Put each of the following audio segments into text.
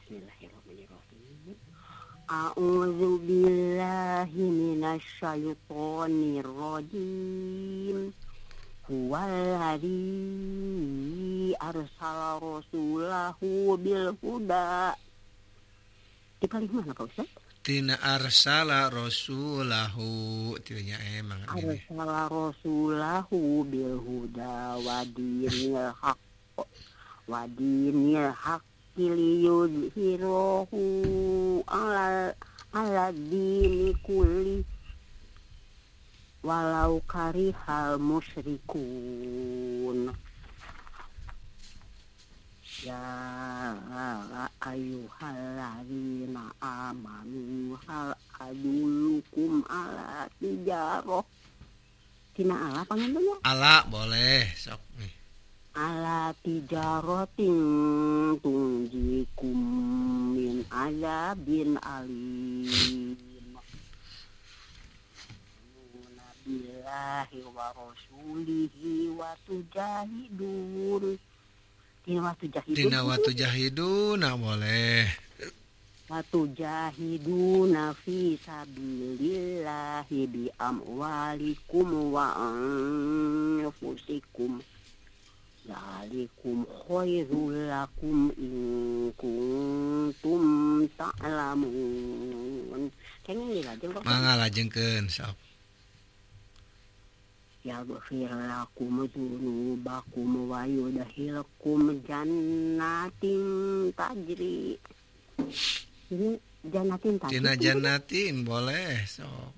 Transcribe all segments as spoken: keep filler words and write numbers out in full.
Bismillahirrahmanirrahim. A'udzu billahi minasyaitonir rajim. Huwallazi arsala rasulahu bil huda. Di paling mana Pak Ustaz? Tina arsala rasulahu tiranya emang ini. Arsala rasulahu bil huda wa dinil haqq wa dinil haqqi liyudhhirahu ala ala dini kulli walau karihal musyrikun. Ya ayyuhalladzina amanu hal adullukum ala tijarah. Tina ala panggilnya? Ala boleh sok nih. Ala tijaratin tunjikum min azabin alim. Nabillahi wa rasulihi wa tujahidun. Tina waktu jahidun. Tina waktu jahidun nah boleh. Waktu jahiduna fi sabilillahi bi amwalikum wa anfusikum. Zalikum khairul lakum in kuntum ta'lamun. Kayaknya ini lajeng kok. Mangga lajengkeun sok. Yaghfir lakum dzunubakum wa yudkhilkum jannatin tajri. Ini jannatin tajri. Tina jannatin boleh sok.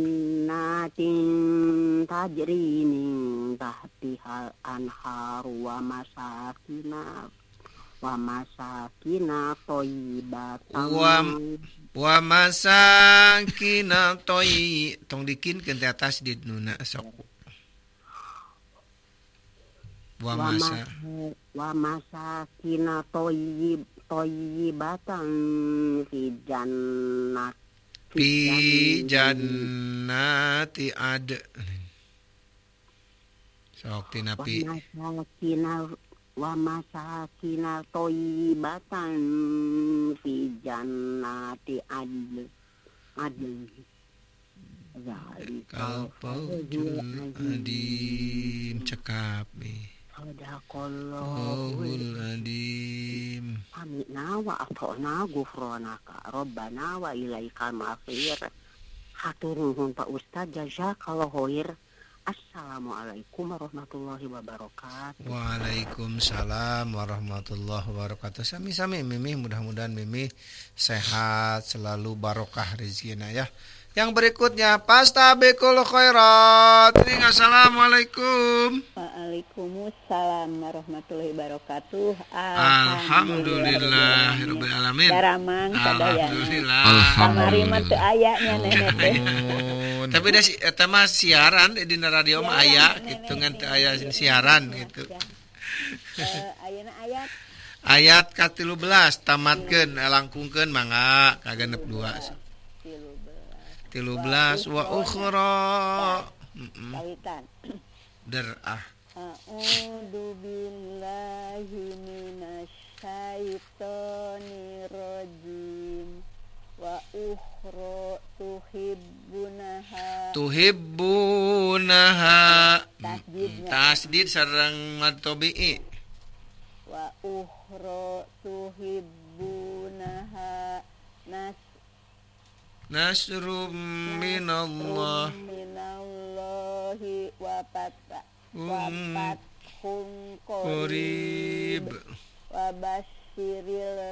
Jannatin tajri min tahtihal anhar wa masakina wa masakina thayyibatan. Wa wa masakina toyi tong dikinkeun teh atas di nuna sok. Wa masa wa masakina thayyib thayyibatan fi jannat fi jannati ad. Sok tina pi. Wa masakina wa masakina thayyibatan fi jannati ad. Ad. Zalikal fawzul adim cekap nih. Sadaqallahul adim. Amina wa atona gufronaka Rabbana wa ilaikal ma'afir. Hatur nuhun Pak Ustaz, jazakallahu khair. Assalamualaikum warahmatullahi wabarakatuh. Waalaikumsalam warahmatullahi wabarakatuh. Sami-sami Mimi, mudah-mudahan Mimi sehat selalu, barokah rezekinya ya. Yang berikutnya pastabikul khairat. Assalamualaikum. Waalaikumsalam warahmatullahi wabarakatuh. Alhamdulillahirabbil alamin. Daramang sadayana. Alhamdulillah. Kamari mah teu aya nya nenek teh. Tapi da eta mah siaran di radio mah aya gitu ngan teu aya siaran gitu. Eh ayeuna ayat ayat ka tilu belas tamatkeun langkungkeun mangga ka genep dua. tilu belas wa ukhra. Kawitan. Derah. A'udzu billahi minasyaitonir rajim. Wa ukhra tuhibbunaha. Tuhibbunaha. Tasdidnya. Tasdid sareng mad tabi'i. Wa ukhra tuhibbunaha nas Nasrum minallah minallahi wa fata wa Um, fathun Qarib. qarib wa basyiril